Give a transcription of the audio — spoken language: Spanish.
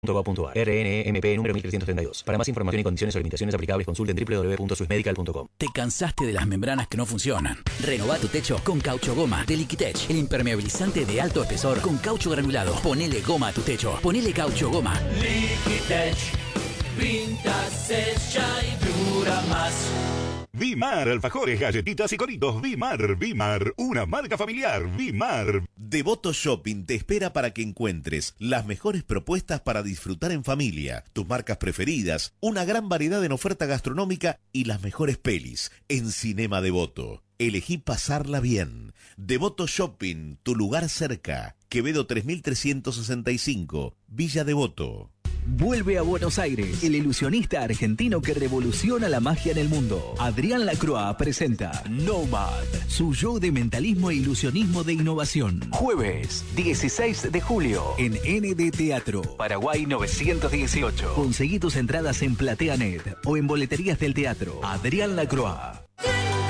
RNMP número 1332. Para más información y condiciones o limitaciones aplicables, consulten www.swissmedical.com. ¿Te cansaste de las membranas que no funcionan? Renová tu techo con Caucho Goma de Liquitech, el impermeabilizante de alto espesor con caucho granulado. Ponele goma a tu techo. Ponele Caucho Goma. Liquitech, pinta, sella y dura más. Vimar, alfajores, galletitas y coritos. Vimar, una marca familiar. Vimar. Devoto Shopping te espera para que encuentres las mejores propuestas para disfrutar en familia, tus marcas preferidas, una gran variedad en oferta gastronómica y las mejores pelis en Cinema Devoto. Elegí pasarla bien. Devoto Shopping, tu lugar cerca. Quevedo 3365, Villa Devoto. Vuelve a Buenos Aires, el ilusionista argentino que revoluciona la magia en el mundo. Adrián Lacroix presenta Nomad, su show de mentalismo e ilusionismo de innovación. Jueves, 16 de julio, en ND Teatro, Paraguay 918. Conseguí tus entradas en PlateaNet o en boleterías del teatro. Adrián Lacroix.